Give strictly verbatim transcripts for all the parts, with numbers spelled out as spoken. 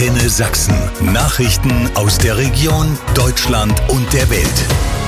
Antenne Sachsen. Nachrichten aus der Region, Deutschland und der Welt.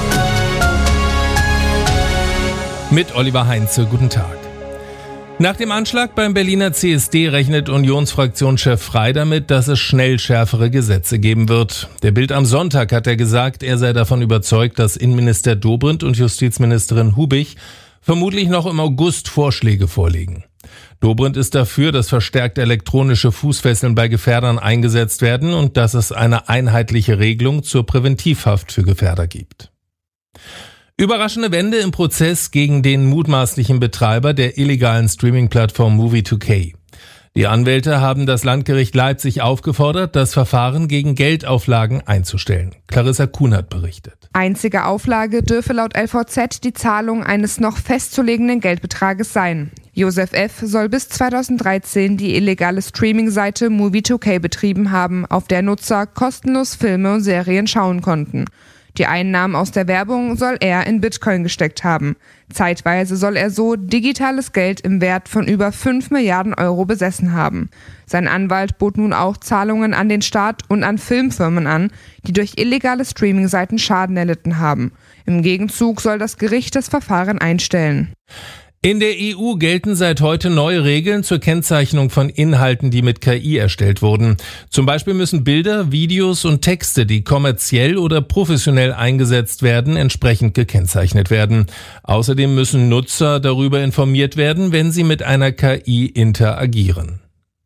Mit Oliver Heinze, guten Tag. Nach dem Anschlag beim Berliner C S D rechnet Unionsfraktionschef Frey damit, dass es schnell schärfere Gesetze geben wird. Der Bild am Sonntag hat er gesagt, er sei davon überzeugt, dass Innenminister Dobrindt und Justizministerin Hubich vermutlich noch im August Vorschläge vorlegen. Dobrindt ist dafür, dass verstärkt elektronische Fußfesseln bei Gefährdern eingesetzt werden und dass es eine einheitliche Regelung zur Präventivhaft für Gefährder gibt. Überraschende Wende im Prozess gegen den mutmaßlichen Betreiber der illegalen Streaming-Plattform Movie two K. Die Anwälte haben das Landgericht Leipzig aufgefordert, das Verfahren gegen Geldauflagen einzustellen. Clarissa Kunert berichtet. Einzige Auflage dürfe laut L V Z die Zahlung eines noch festzulegenden Geldbetrages sein. Josef F. soll bis zweitausenddreizehn die illegale Streaming-Seite Movie two K betrieben haben, auf der Nutzer kostenlos Filme und Serien schauen konnten. Die Einnahmen aus der Werbung soll er in Bitcoin gesteckt haben. Zeitweise soll er so digitales Geld im Wert von über fünf Milliarden Euro besessen haben. Sein Anwalt bot nun auch Zahlungen an den Staat und an Filmfirmen an, die durch illegale Streaming-Seiten Schaden erlitten haben. Im Gegenzug soll das Gericht das Verfahren einstellen. In der E U gelten seit heute neue Regeln zur Kennzeichnung von Inhalten, die mit K I erstellt wurden. Zum Beispiel müssen Bilder, Videos und Texte, die kommerziell oder professionell eingesetzt werden, entsprechend gekennzeichnet werden. Außerdem müssen Nutzer darüber informiert werden, wenn sie mit einer K I interagieren.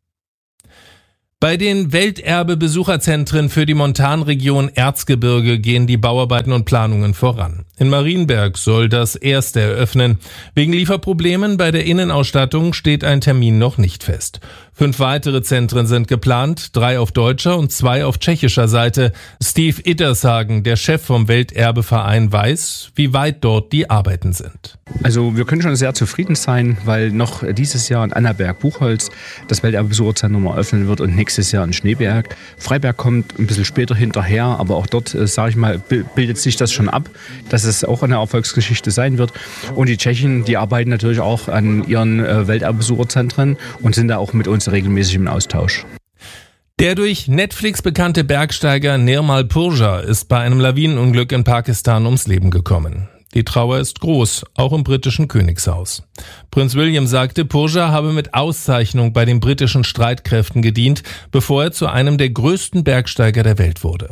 Bei den Welterbe-Besucherzentren für die Montanregion Erzgebirge gehen die Bauarbeiten und Planungen voran. In Marienberg soll das erste eröffnen. Wegen Lieferproblemen bei der Innenausstattung steht ein Termin noch nicht fest. Fünf weitere Zentren sind geplant, drei auf deutscher und zwei auf tschechischer Seite. Steve Ittershagen, der Chef vom Welterbeverein, weiß, wie weit dort die Arbeiten sind. Also wir können schon sehr zufrieden sein, weil noch dieses Jahr in Annaberg-Buchholz das Welterbe-Besucherzentrum eröffnen wird und nächstes Jahr in Schneeberg. Freiberg kommt ein bisschen später hinterher, aber auch dort, sage ich mal, bildet sich das schon ab, dass es auch eine Erfolgsgeschichte sein wird. Und die Tschechen, die arbeiten natürlich auch an ihren Welterbe-Besucherzentren und sind da auch mit uns regelmäßig im Austausch. Der durch Netflix bekannte Bergsteiger Nirmal Purja ist bei einem Lawinenunglück in Pakistan ums Leben gekommen. Die Trauer ist groß, auch im britischen Königshaus. Prinz William sagte, Purja habe mit Auszeichnung bei den britischen Streitkräften gedient, bevor er zu einem der größten Bergsteiger der Welt wurde.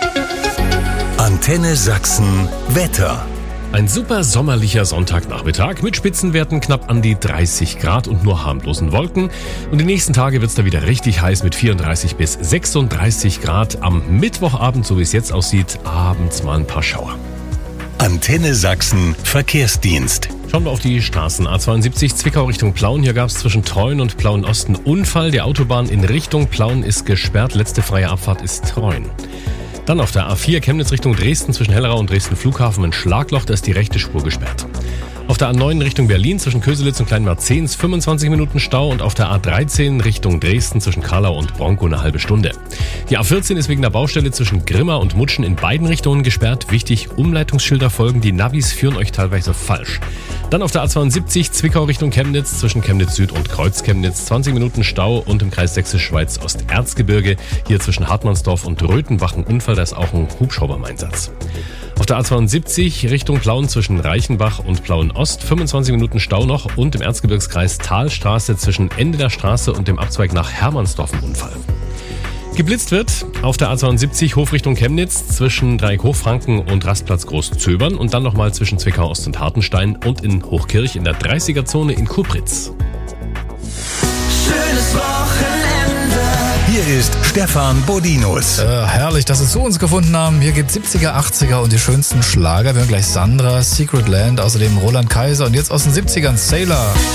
Antenne Sachsen Wetter. Ein super sommerlicher Sonntagnachmittag mit Spitzenwerten knapp an die dreißig Grad und nur harmlosen Wolken. Und die nächsten Tage wird es da wieder richtig heiß mit vierunddreißig bis sechsunddreißig Grad. Am Mittwochabend, so wie es jetzt aussieht, abends mal ein paar Schauer. Antenne Sachsen Verkehrsdienst. Schauen wir auf die Straßen. A zweiundsiebzig Zwickau Richtung Plauen. Hier gab es zwischen Treuen und Plauen-Osten Unfall. Die Autobahn in Richtung Plauen ist gesperrt. Letzte freie Abfahrt ist Treuen. Dann auf der A vier Chemnitz Richtung Dresden zwischen Hellerau und Dresden Flughafen ein Schlagloch, da ist die rechte Spur gesperrt. Auf der A neun Richtung Berlin zwischen Köselitz und Kleinmarzens fünfundzwanzig Minuten Stau und auf der A dreizehn Richtung Dresden zwischen Karlau und Bronkow eine halbe Stunde. Die A vierzehn ist wegen der Baustelle zwischen Grimma und Mutschen in beiden Richtungen gesperrt. Wichtig, Umleitungsschilder folgen, die Navis führen euch teilweise falsch. Dann auf der A zweiundsiebzig Zwickau Richtung Chemnitz zwischen Chemnitz Süd und Kreuzchemnitz zwanzig Minuten Stau und im Kreis Sächsisch-Schweiz Osterzgebirge hier zwischen Hartmannsdorf und Röthenbach ein Unfall, da ist auch ein Hubschrauber im Einsatz. Auf der A zweiundsiebzig Richtung Plauen zwischen Reichenbach und Plauen-Ost fünfundzwanzig Minuten Stau noch und im Erzgebirgskreis Talstraße zwischen Ende der Straße und dem Abzweig nach Hermannsdorf ein Unfall. Geblitzt wird auf der A zweiundsiebzig Hofrichtung Chemnitz zwischen Dreieck Hochfranken und Rastplatz Großzöbern und dann nochmal zwischen Zwickau Ost und Hartenstein und in Hochkirch in der dreißiger-Zone in Kupritz. Schönes Wochenende. Hier ist Stefan Bodinus. Äh, herrlich, dass Sie zu uns gefunden haben. Hier gibt's siebziger, achtziger und die schönsten Schlager. Wir haben gleich Sandra, Secret Land, außerdem Roland Kaiser und jetzt aus den siebzigern Sailor.